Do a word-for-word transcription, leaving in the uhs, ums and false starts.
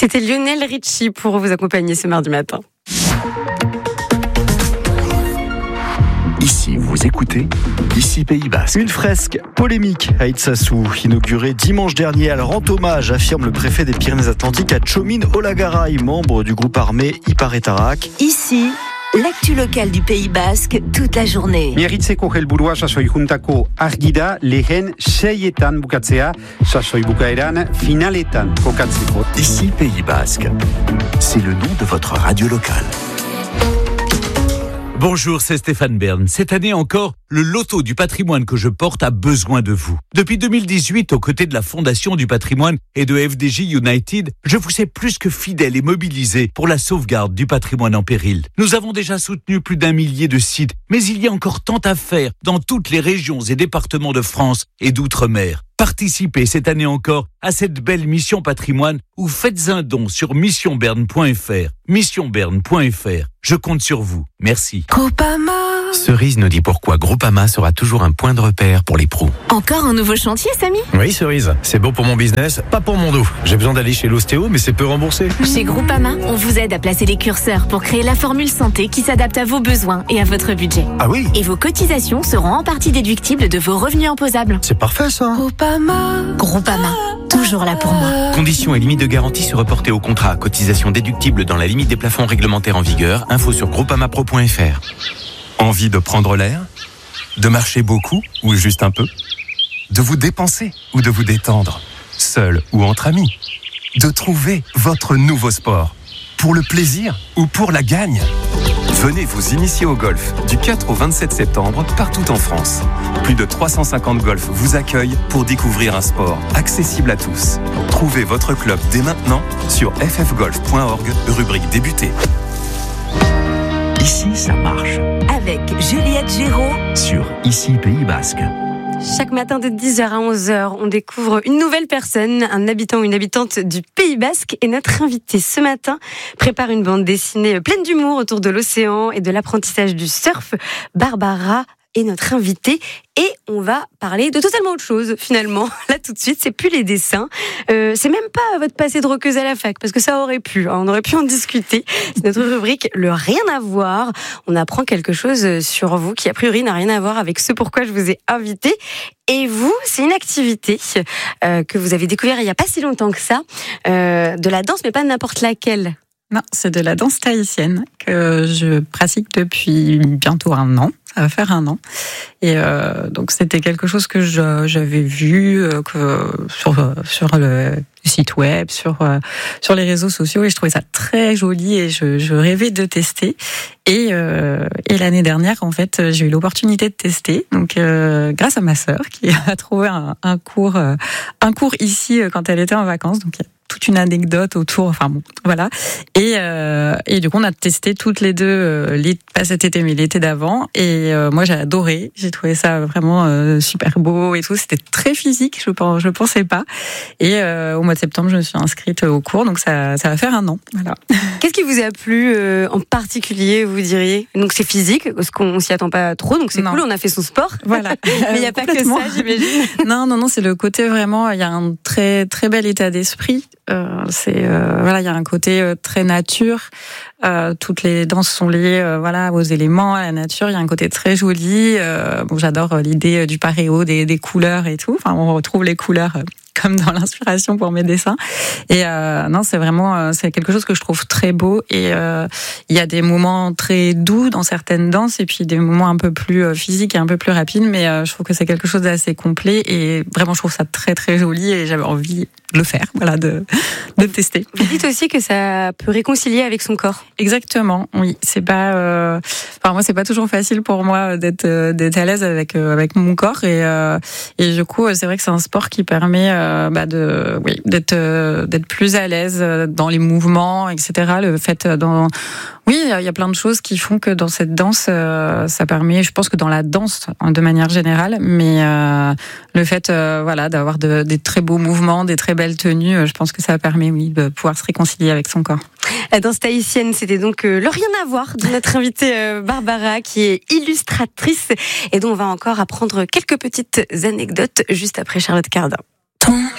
C'était Lionel Richie pour vous accompagner ce mardi matin. Ici, vous écoutez, ici Pays Basque. Une fresque polémique à Itsassou, inaugurée dimanche dernier. Elle rend hommage, affirme le préfet des Pyrénées-Atlantiques, à Tchomin Olagaray, membre du groupe armé Ipar-Etarak. Ici, l'actu locale du Pays Basque toute la journée. Miarritzeko helburua sasoi juntako argi da lehen seietan bukatzea, sasoi bukaeran finaletan kokatzeko. Ici Pays Basque. C'est le nom de votre radio locale. Bonjour, c'est Stéphane Bern. Cette année encore, le loto du patrimoine que je porte a besoin de vous. Depuis deux mille dix-huit, aux côtés de la Fondation du patrimoine et de F D J United, je vous sais plus que fidèle et mobilisé pour la sauvegarde du patrimoine en péril. Nous avons déjà soutenu plus d'un millier de sites, mais il y a encore tant à faire dans toutes les régions et départements de France et d'outre-mer. Participez cette année encore à cette belle mission patrimoine ou faites un don sur mission bern point f r. mission bern point f r. Je compte sur vous. Merci. Groupama. Cerise nous dit pourquoi Groupama sera toujours un point de repère pour les pros. Encore un nouveau chantier, Samy ? Oui, Cerise, c'est bon pour mon business, pas pour mon dos. J'ai besoin d'aller chez l'ostéo, mais c'est peu remboursé. Chez Groupama, on vous aide à placer les curseurs pour créer la formule santé qui s'adapte à vos besoins et à votre budget. Ah oui ? Et vos cotisations seront en partie déductibles de vos revenus imposables. C'est parfait ça. Groupama. Groupama, toujours là pour moi. Conditions et limites de garantie se reporter au contrat. Cotisation déductible dans la limite des plafonds réglementaires en vigueur. Info sur groupamapro point f r. Envie de prendre l'air ? De marcher beaucoup ou juste un peu ? De vous dépenser ou de vous détendre ? Seul ou entre amis ? De trouver votre nouveau sport ? Pour le plaisir ou pour la gagne ? Venez vous initier au golf du quatre au vingt-sept septembre partout en France. Plus de trois cent cinquante golfs vous accueillent pour découvrir un sport accessible à tous. Trouvez votre club dès maintenant sur f f golf point org, rubrique débuter. Ici, ça marche. Avec Juliette Géraud Sur Ici Pays Basque. Chaque matin de dix heures à onze heures, on découvre une nouvelle personne, un habitant ou une habitante du Pays Basque. Et notre invité ce matin prépare une bande dessinée pleine d'humour autour de l'océan et de l'apprentissage du surf. Barbara est notre invitée et on va parler de totalement autre chose finalement. Là tout de suite, c'est plus les dessins, euh, c'est même pas votre passé de roqueuse à la fac parce que ça aurait pu, hein, on aurait pu en discuter. C'est notre rubrique le rien à voir. On apprend quelque chose sur vous qui a priori n'a rien à voir avec ce pourquoi je vous ai invité. Et vous, c'est une activité euh, que vous avez découvert il y a pas si longtemps que ça, euh, de la danse mais pas n'importe laquelle. Non, c'est de la danse tahitienne que je pratique depuis bientôt un an. Ça va faire un an. Et euh, donc, c'était quelque chose que je, j'avais vu euh, que, sur, sur le site web, sur, euh, sur les réseaux sociaux. Et je trouvais ça très joli et je, je rêvais de tester. Et, euh, et l'année dernière, en fait, j'ai eu l'opportunité de tester. Donc, euh, grâce à ma sœur qui a trouvé un, un, cours, euh, un cours ici quand elle était en vacances. Donc, toute une anecdote autour, enfin bon, voilà. Et, euh, et du coup, on a testé toutes les deux, euh, pas cet été, mais l'été d'avant. Et euh, moi, j'ai adoré. J'ai trouvé ça vraiment euh, super beau et tout. C'était très physique, je pense, je pensais pas. Et euh, au mois de septembre, je me suis inscrite au cours, donc ça, ça va faire un an. Voilà. Qu'est-ce qui vous a plu euh, en particulier, vous diriez ? Donc c'est physique, parce qu'on s'y attend pas trop, donc c'est non. Cool. On a fait son sport. Voilà. Mais il n'y a pas que ça, j'imagine. Non, non, non, c'est le côté vraiment. Il y a un très, très bel état d'esprit. Euh, c'est euh, voilà, il y a un côté euh, très nature. Euh, toutes les danses sont liées, euh, voilà, aux éléments, à la nature. Il y a un côté très joli. Euh, bon, j'adore l'idée du paréo, des, des couleurs et tout. Enfin, on retrouve les couleurs euh, comme dans l'inspiration pour mes dessins. Et euh, non, c'est vraiment, euh, c'est quelque chose que je trouve très beau. Et euh, il y a des moments très doux dans certaines danses, et puis des moments un peu plus euh, physiques et un peu plus rapides. Mais euh, je trouve que c'est quelque chose d'assez complet. Et vraiment, je trouve ça très très joli. Et j'avais envie de le faire, voilà, de de tester. Vous dites aussi que ça peut réconcilier avec son corps. Exactement, oui. C'est pas, euh... enfin moi c'est pas toujours facile pour moi d'être euh, d'être à l'aise avec euh, avec mon corps et euh, et du coup c'est vrai que c'est un sport qui permet euh, bah de oui d'être euh, d'être plus à l'aise dans les mouvements, et cetera. Le fait dans oui il y a plein de choses qui font que dans cette danse euh, ça permet, je pense que dans la danse de manière générale, mais euh, le fait euh, voilà d'avoir de, des très beaux mouvements, des très belles tenues, je pense que ça permet oui de pouvoir se réconcilier avec son corps. La danse tahitienne, c'était donc euh, le rien à voir de notre invitée euh, Barbara, qui est illustratrice et dont on va encore apprendre quelques petites anecdotes juste après Charlotte Cardin. Ton